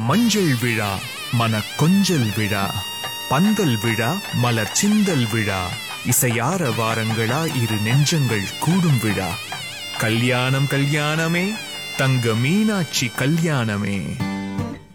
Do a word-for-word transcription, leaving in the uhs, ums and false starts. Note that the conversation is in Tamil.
மஞ்சள் விழா மன கொஞ்சல் விழா, பந்தல் விழா மலர் சிந்தல் விழா, இசையார வாரங்களா இரு நெஞ்சங்கள் கூடும் விழா. கல்யாணம் கல்யாணமே தங்க மீனாட்சி கல்யாணமே.